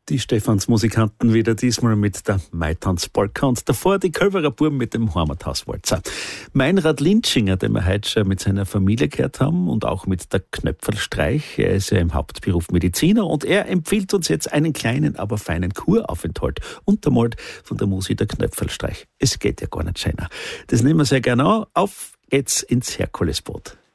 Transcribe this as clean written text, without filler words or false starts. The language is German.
Die Stephansmusikanten wieder, diesmal mit der Maitanz-Polka und davor die Kölberer Buben mit dem Heimathauswalzer. Meinrad Lintschinger, den wir heute schon mit seiner Familie gehört haben und auch mit der Knöpfelstreich. Er ist ja im Hauptberuf Mediziner und er empfiehlt uns jetzt einen kleinen, aber feinen Kuraufenthalt, untermalt von der Musik der Knöpfelstreich. Es geht ja gar nicht schöner. Das nehmen wir sehr gerne an. Auf geht's ins Herkulesboot.